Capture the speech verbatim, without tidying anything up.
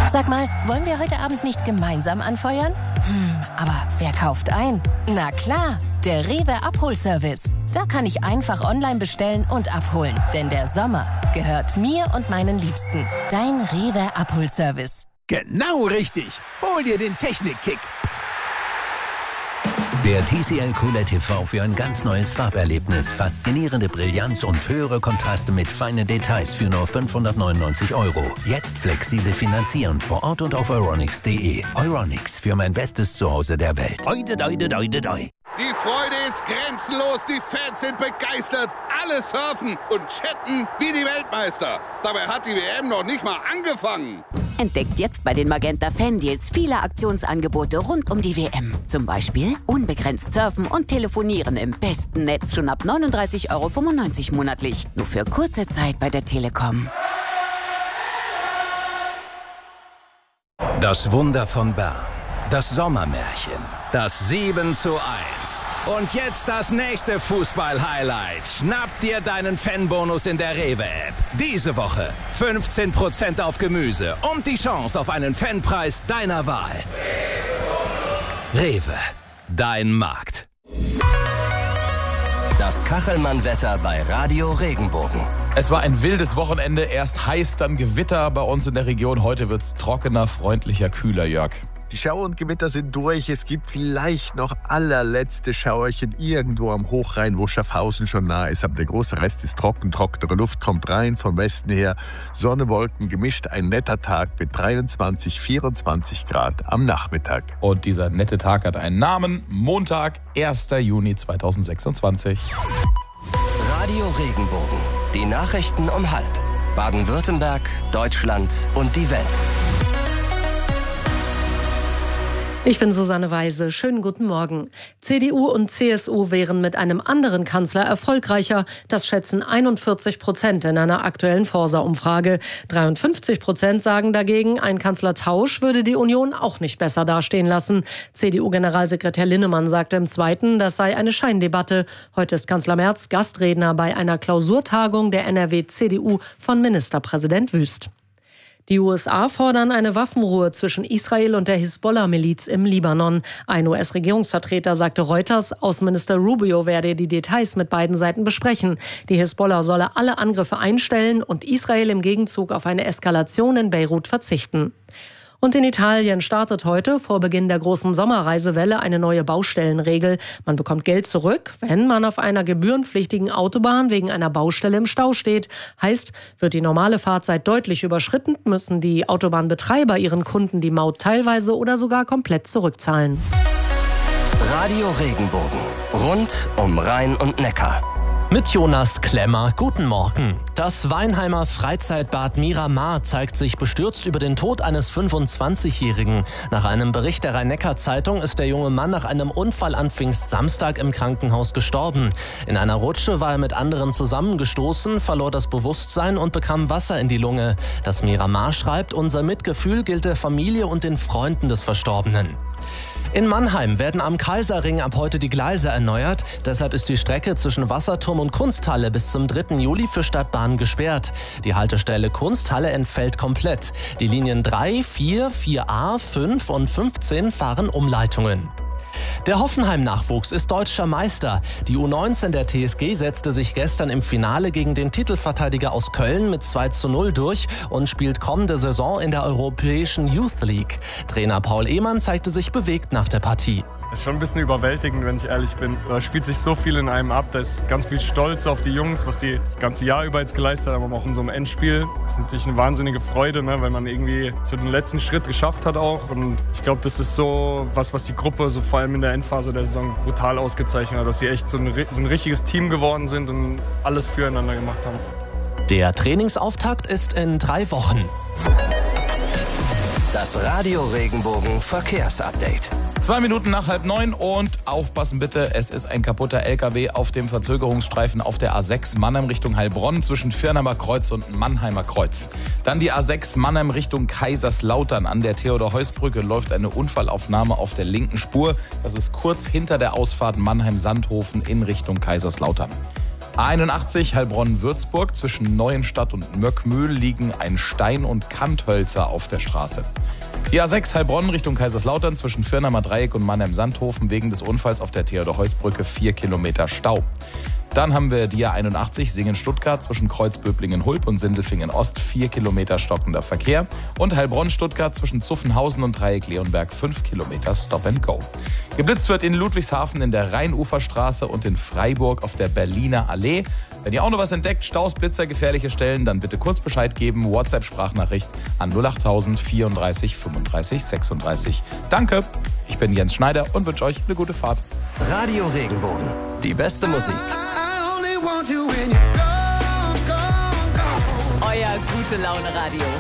Sag mal, wollen wir heute Abend nicht gemeinsam anfeuern? Hm, aber wer kauft ein? Na klar, der Rewe Abholservice. Da kann ich einfach online bestellen und abholen. Denn der Sommer gehört mir und meinen Liebsten. Dein Rewe Abholservice. Genau richtig. Hol dir den Technikkick. Der T C L Q L E D T V für ein ganz neues Farberlebnis. Faszinierende Brillanz und höhere Kontraste mit feinen Details für nur fünfhundertneunundneunzig Euro. Jetzt flexibel finanzieren vor Ort und auf euronics punkt de. Euronics, für mein bestes Zuhause der Welt. Oide, oide, oide, oide. Die Freude ist grenzenlos, die Fans sind begeistert, alle surfen und chatten wie die Weltmeister. Dabei hat die W M noch nicht mal angefangen. Entdeckt jetzt bei den Magenta Fan-Deals viele Aktionsangebote rund um die W M. Zum Beispiel unbegrenzt surfen und telefonieren im besten Netz schon ab neununddreißig Euro fünfundneunzig monatlich. Nur für kurze Zeit bei der Telekom. Das Wunder von Bern. Das Sommermärchen. Das sieben zu eins. Und jetzt das nächste Fußball-Highlight. Schnapp dir deinen Fanbonus in der Rewe-App. Diese Woche fünfzehn Prozent auf Gemüse und die Chance auf einen Fanpreis deiner Wahl. Rewe, dein Markt. Das Kachelmann-Wetter bei Radio Regenbogen. Es war ein wildes Wochenende. Erst heiß, dann Gewitter bei uns in der Region. Heute wird's trockener, freundlicher, kühler, Jörg. Die Schauer und Gewitter sind durch. Es gibt vielleicht noch allerletzte Schauerchen irgendwo am Hochrhein, wo Schaffhausen schon nah ist. Aber der große Rest ist trocken. Trockene Luft kommt rein von Westen her. Sonne, Wolken gemischt. Ein netter Tag mit dreiundzwanzig, vierundzwanzig Grad am Nachmittag. Und dieser nette Tag hat einen Namen. Montag, erster Juni zweitausendsechsundzwanzig. Radio Regenbogen. Die Nachrichten um halb. Baden-Württemberg, Deutschland und die Welt. Ich bin Susanne Weise. Schönen guten Morgen. C D U und C S U wären mit einem anderen Kanzler erfolgreicher. Das schätzen einundvierzig Prozent in einer aktuellen Forsa-Umfrage. dreiundfünfzig Prozent sagen dagegen, ein Kanzlertausch würde die Union auch nicht besser dastehen lassen. C D U-Generalsekretär Linnemann sagte im Zweiten, das sei eine Scheindebatte. Heute ist Kanzler Merz Gastredner bei einer Klausurtagung der N R W-C D U von Ministerpräsident Wüst. Die U S A fordern eine Waffenruhe zwischen Israel und der Hisbollah-Miliz im Libanon. Ein U S-Regierungsvertreter sagte Reuters, Außenminister Rubio werde die Details mit beiden Seiten besprechen. Die Hisbollah solle alle Angriffe einstellen und Israel im Gegenzug auf eine Eskalation in Beirut verzichten. Und in Italien startet heute vor Beginn der großen Sommerreisewelle eine neue Baustellenregel. Man bekommt Geld zurück, wenn man auf einer gebührenpflichtigen Autobahn wegen einer Baustelle im Stau steht. Heißt, wird die normale Fahrzeit deutlich überschritten, müssen die Autobahnbetreiber ihren Kunden die Maut teilweise oder sogar komplett zurückzahlen. Radio Regenbogen. Rund um Rhein und Neckar. Mit Jonas Klemmer, guten Morgen. Das Weinheimer Freizeitbad Miramar zeigt sich bestürzt über den Tod eines fünfundzwanzigjährigen. Nach einem Bericht der Rhein-Neckar-Zeitung ist der junge Mann nach einem Unfall an Pfingstsamstag im Krankenhaus gestorben. In einer Rutsche war er mit anderen zusammengestoßen, verlor das Bewusstsein und bekam Wasser in die Lunge. Das Miramar schreibt, unser Mitgefühl gilt der Familie und den Freunden des Verstorbenen. In Mannheim werden am Kaiserring ab heute die Gleise erneuert. Deshalb ist die Strecke zwischen Wasserturm und Kunsthalle bis zum dritten Juli für Stadtbahn gesperrt. Die Haltestelle Kunsthalle entfällt komplett. Die Linien drei, vier, vier a, fünf und fünfzehn fahren Umleitungen. Der Hoffenheim-Nachwuchs ist deutscher Meister. Die U neunzehn der T S G setzte sich gestern im Finale gegen den Titelverteidiger aus Köln mit zwei zu null durch und spielt kommende Saison in der europäischen Youth League. Trainer Paul Ehmann zeigte sich bewegt nach der Partie. Es ist schon ein bisschen überwältigend, wenn ich ehrlich bin. Da spielt sich so viel in einem ab. Da ist ganz viel Stolz auf die Jungs, was die das ganze Jahr über jetzt geleistet haben, aber auch in so einem Endspiel. Das ist natürlich eine wahnsinnige Freude, ne, weil man irgendwie so den letzten Schritt geschafft hat auch. Und ich glaube, das ist so was, was die Gruppe so vor allem in der Endphase der Saison brutal ausgezeichnet hat, dass sie echt so ein, so ein richtiges Team geworden sind und alles füreinander gemacht haben. Der Trainingsauftakt ist in drei Wochen. Das Radio Regenbogen Verkehrsupdate. Zwei Minuten nach halb neun und aufpassen bitte, es ist ein kaputter L K W auf dem Verzögerungsstreifen auf der A sechs Mannheim Richtung Heilbronn zwischen Firnheimer Kreuz und Mannheimer Kreuz. Dann die A sechs Mannheim Richtung Kaiserslautern. An der Theodor-Heuss-Brücke läuft eine Unfallaufnahme auf der linken Spur. Das ist kurz hinter der Ausfahrt Mannheim-Sandhofen in Richtung Kaiserslautern. A einundachtzig Heilbronn-Würzburg. Zwischen Neuenstadt und Möckmühl liegen ein Stein und Kanthölzer auf der Straße. Die A sechs Heilbronn Richtung Kaiserslautern zwischen Firnheimer Dreieck und Mannheim-Sandhofen wegen des Unfalls auf der Theodor-Heuss-Brücke vier Kilometer Stau. Dann haben wir die A einundachtzig Singen-Stuttgart zwischen Kreuzböblingen-Hulb und Sindelfingen-Ost vier Kilometer stockender Verkehr und Heilbronn-Stuttgart zwischen Zuffenhausen und Dreieck-Leonberg fünf Kilometer Stop and Go. Geblitzt wird in Ludwigshafen in der Rheinuferstraße und in Freiburg auf der Berliner Allee. Wenn ihr auch noch was entdeckt, Staus, Blitzer, gefährliche Stellen, dann bitte kurz Bescheid geben. WhatsApp-Sprachnachricht an null acht null null vierunddreißig fünfunddreißig sechsunddreißig. Danke, ich bin Jens Schneider und wünsche euch eine gute Fahrt. Radio Regenbogen. Die beste Musik. Euer Gute-Laune-Radio.